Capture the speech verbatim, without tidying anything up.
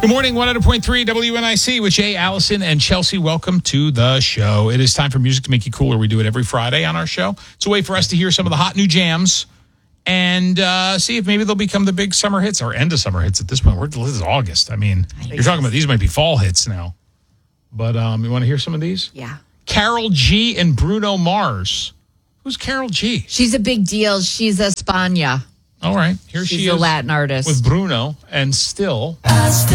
Good morning, one hundred point three W N I C with Jay, Allison, and Chelsea. Welcome to the show. It is time for Music to Make You Cooler. We do it every Friday on our show. It's a way for us to hear some of the hot new jams and uh, see if maybe they'll become the big summer hits or end of summer hits at this point. We're, this is August. I mean, you're talking about these might be fall hits now. But um, you want to hear some of these? Yeah. Karol G and Bruno Mars. Who's Karol G? She's a big deal. She's a Spania. All right. Here She's she a is Latin artist. with Bruno and Still.